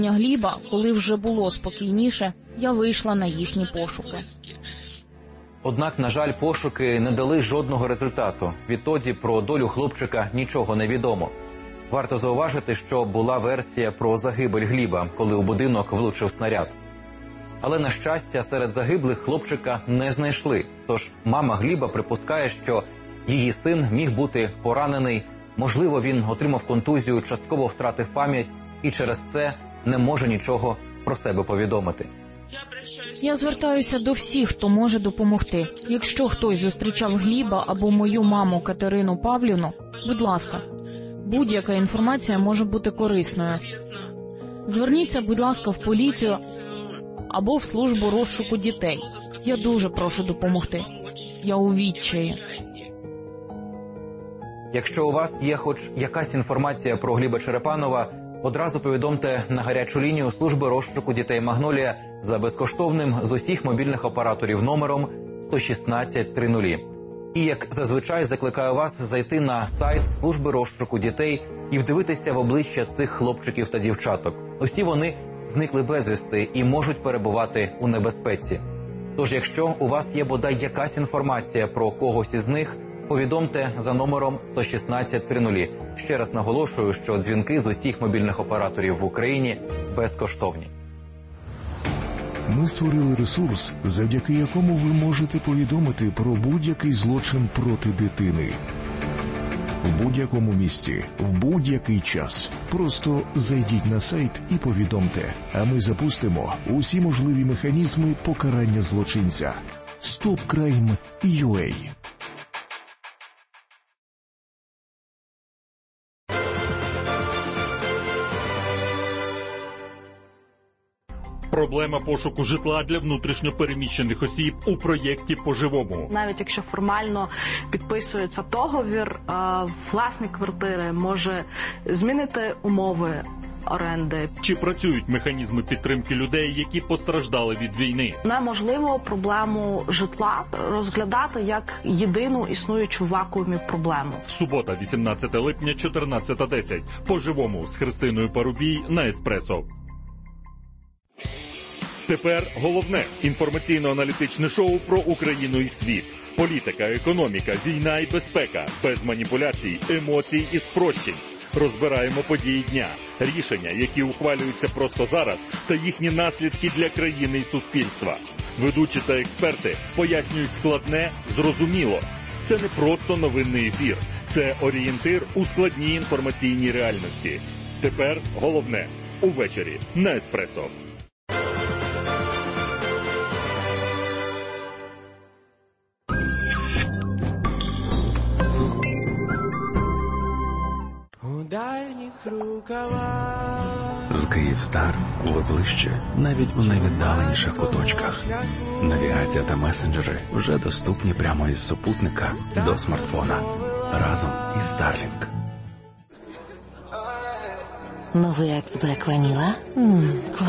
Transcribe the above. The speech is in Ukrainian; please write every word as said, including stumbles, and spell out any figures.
Гліба, коли вже було спокійніше, я вийшла на їхні пошуки. Однак, на жаль, пошуки не дали жодного результату. Відтоді про долю хлопчика нічого не відомо. Варто зауважити, що була версія про загибель Гліба, коли у будинок влучив снаряд. Але, на щастя, серед загиблих хлопчика не знайшли. Тож мама Гліба припускає, що її син міг бути поранений, можливо, він отримав контузію, частково втратив пам'ять і через це не може нічого про себе повідомити. Я звертаюся до всіх, хто може допомогти. Якщо хтось зустрічав Гліба або мою маму Катерину Павлівну, будь ласка, будь-яка інформація може бути корисною. Зверніться, будь ласка, в поліцію або в службу розшуку дітей. Я дуже прошу допомогти. Я у відчаї. Якщо у вас є хоч якась інформація про Гліба Черепанова, одразу повідомте на гарячу лінію служби розшуку дітей «Магнолія» за безкоштовним з усіх мобільних операторів номером сто шістнадцять тридцять. І, як зазвичай, закликаю вас зайти на сайт служби розшуку дітей і вдивитися в обличчя цих хлопчиків та дівчаток. Усі вони зникли безвісти і можуть перебувати у небезпеці. Тож, якщо у вас є бодай якась інформація про когось із них, повідомте за номером сто шістнадцять тридцять. Ще раз наголошую, що дзвінки з усіх мобільних операторів в Україні безкоштовні. Ми створили ресурс, завдяки якому ви можете повідомити про будь-який злочин проти дитини. В будь-якому місті, в будь-який час. Просто зайдіть на сайт і повідомте, а ми запустимо усі можливі механізми покарання злочинця. стоп крайм крапка ю а. Проблема пошуку житла для внутрішньопереміщених осіб у проєкті «По-живому». Навіть якщо формально підписується договір, власник квартири може змінити умови оренди. Чи працюють механізми підтримки людей, які постраждали від війни? Неможливо проблему житла розглядати як єдину існуючу в вакуумі проблему. Субота, вісімнадцяте липня, чотирнадцята десять. «По-живому» з Христиною Парубій на Еспресо. Тепер головне – інформаційно-аналітичне шоу про Україну і світ. Політика, економіка, війна і безпека. Без маніпуляцій, емоцій і спрощень. Розбираємо події дня, рішення, які ухвалюються просто зараз, та їхні наслідки для країни і суспільства. Ведучі та експерти пояснюють складне, зрозуміло. Це не просто новинний ефір. Це орієнтир у складній інформаційній реальності. Тепер головне – увечері на Еспресо. З Київстар ви ближче навіть у найвіддаленіших куточках. Навігація та месенджери вже доступні прямо із супутника до смартфона. Разом із Starlink. Новий Ацбек Ваніла? Ммм, клас.